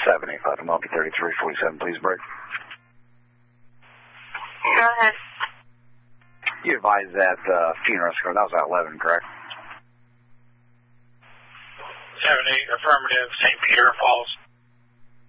785 to Monkey 3347, please break. Go ahead. You advised that funeral score, that was at 11, correct? 70, affirmative, St. Peter Falls.